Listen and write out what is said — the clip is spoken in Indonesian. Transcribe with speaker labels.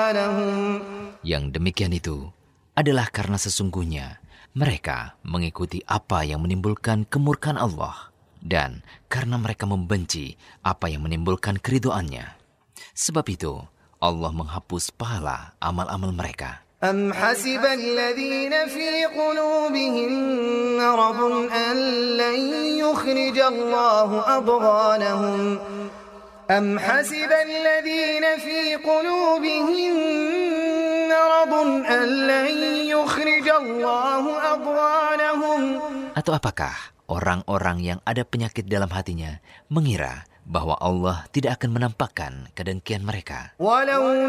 Speaker 1: أضغانهم.
Speaker 2: Yang demikian itu adalah karena sesungguhnya mereka mengikuti apa yang menimbulkan kemurkaan Allah dan karena mereka membenci apa yang menimbulkan keridhoannya. Sebab itu Allah menghapus pahala amal-amal mereka.
Speaker 1: أم حسب الذين في قلوبهم مرض أن لن يخرج الله أضغانهم. أم حسب الذين في قلوبهم مرض أن لن يخرج الله أضغانهم.
Speaker 2: Atau apakah orang-orang yang ada penyakit dalam hatinya mengira bahwa Allah tidak akan menampakkan kedengkian mereka?
Speaker 1: ولو